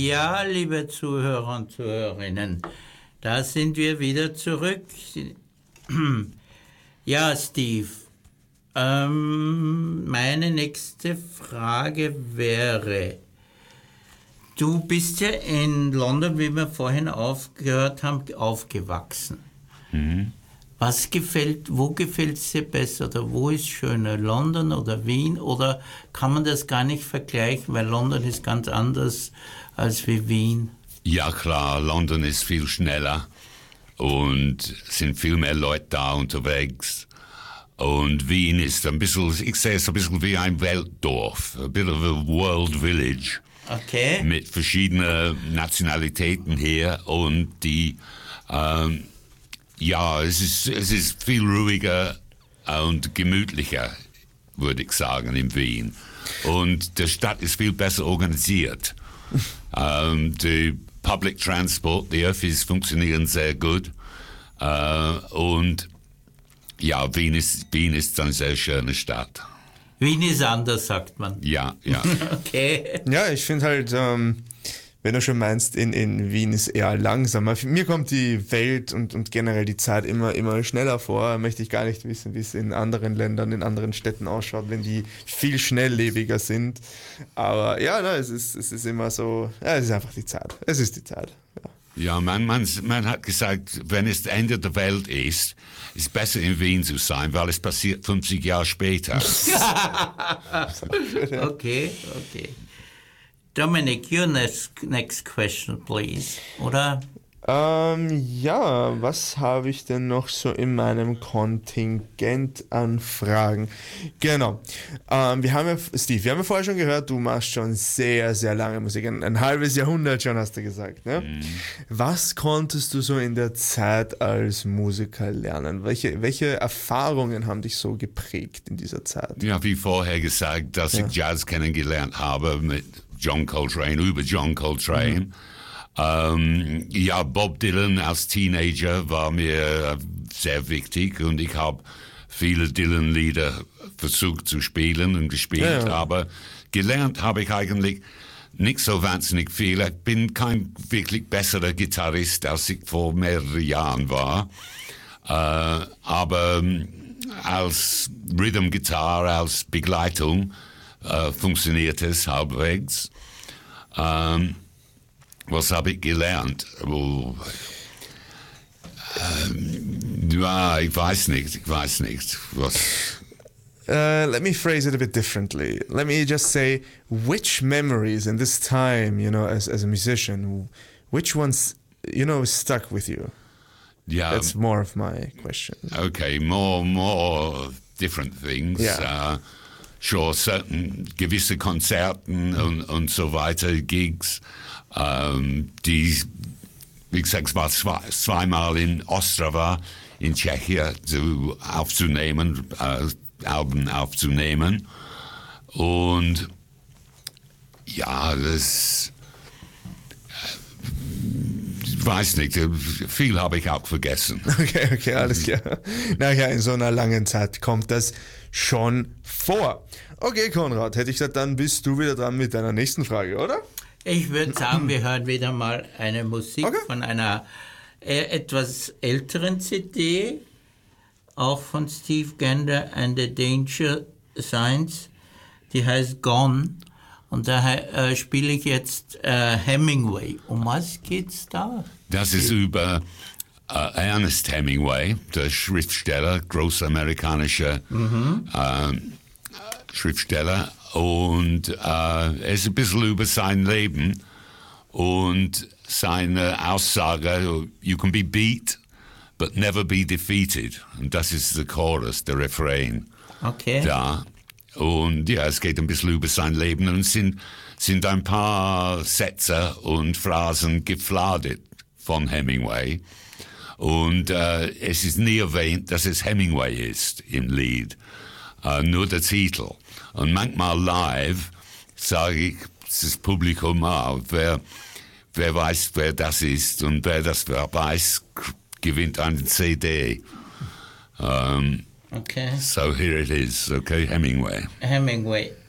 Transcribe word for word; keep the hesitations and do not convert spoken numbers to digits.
Ja, liebe Zuhörer und Zuhörerinnen, da sind wir wieder zurück. Ja, Steve, ähm, meine nächste Frage wäre, du bist ja in London, wie wir vorhin aufgehört haben, aufgewachsen. Mhm. Was gefällt, wo gefällt es dir besser oder wo ist schöner, London oder Wien, oder kann man das gar nicht vergleichen, weil London ist ganz anders als wie Wien? Ja klar, London ist viel schneller und sind viel mehr Leute da unterwegs. Und Wien ist ein bisschen, ich sehe es ein bisschen wie ein Weltdorf, a bit of a world village. Okay. Mit verschiedenen Nationalitäten hier und die, ähm, ja, es ist, es ist viel ruhiger und gemütlicher, würde ich sagen, in Wien. Und die Stadt ist viel besser organisiert. ähm, die Public Transport, die Öffis funktionieren sehr gut. Äh, und ja, Wien ist, Wien ist eine sehr schöne Stadt. Wien ist anders, sagt man. Ja, ja. Okay. Ja, ich finde halt, ähm, wenn du schon meinst, in, in Wien ist eher langsamer. Mir kommt die Welt und, und generell die Zeit immer, immer schneller vor. Möchte ich gar nicht wissen, wie es in anderen Ländern, in anderen Städten ausschaut, wenn die viel schnelllebiger sind. Aber ja, na, es ist, es ist immer so, ja, es ist einfach die Zeit. Es ist die Zeit. Ja. Ja, man, man, man hat gesagt, wenn es das Ende der Welt ist, ist es besser in Wien zu sein, weil es passiert fünfzig Jahre später. Okay, okay. Dominic, your next, next question, please. Oder? Ähm, ja, was habe ich denn noch so in meinem Kontingent an Fragen? Genau. Ähm, wir haben ja, Steve, wir haben ja vorher schon gehört, du machst schon sehr, sehr lange Musik. Ein, ein halbes Jahrhundert schon, hast du gesagt. Ne? Mhm. Was konntest du so in der Zeit als Musiker lernen? Welche, welche Erfahrungen haben dich so geprägt in dieser Zeit? Ja, wie vorher gesagt, dass ja. ich Jazz kennengelernt habe mit John Coltrane, über John Coltrane. Mhm. Ähm, ja, Bob Dylan als Teenager war mir sehr wichtig und ich habe viele Dylan-Lieder versucht zu spielen und gespielt, ja, ja. aber gelernt habe ich eigentlich nicht so wahnsinnig viel. Ich bin kein wirklich besserer Gitarrist, als ich vor mehreren Jahren war, äh, aber als Rhythm-Gitarre, als Begleitung äh, funktioniert es halbwegs. Ähm, Was habe ich gelernt? Oh, ähm, ja, ich weiß nicht, ich weiß nicht. Was? Uh, let me phrase it a bit differently. Let me just say, which memories in this time, you know, as, as a musician, which ones, you know, stuck with you? Yeah. That's more of my question. Okay, more, more different things. Yeah. Uh, sure, certain gewisse Konzerten und, und so weiter, Gigs. Ähm, die, wie gesagt, es war zwei, zweimal in Ostrava in Tschechien zu, aufzunehmen, äh, Alben aufzunehmen. Und ja, das, ich weiß nicht, viel habe ich auch vergessen. Okay, okay, alles klar. Naja, in so einer langen Zeit kommt das schon vor. Okay, Konrad, hätte ich gesagt, dann bist du wieder dran mit deiner nächsten Frage, oder? Ich würde sagen, wir hören wieder mal eine Musik okay. von einer äh, etwas älteren C D, auch von Steve Gander and the Danger Signs. Die heißt Gone. Und da äh, spiele ich jetzt äh, Hemingway. Um was geht's da? Das ist über äh, Ernest Hemingway, der Schriftsteller, großer amerikanischer mhm. äh, Schriftsteller. Und äh, es ist ein bisschen über sein Leben und seine Aussage, you can be beat, but never be defeated. Und das ist der Chorus, der Refrain. Okay. Da. Und ja, es geht ein bisschen über sein Leben und es sind, sind ein paar Sätze und Phrasen gefladet von Hemingway. Und äh, es ist nie erwähnt, dass es Hemingway ist im Lied. Äh, nur der Titel. Und manchmal live sage ich das Publikum auch, wer, wer weiß, wer das ist und wer das weiß, gewinnt eine C D. Um, okay. So here it is, okay, Hemingway. Hemingway.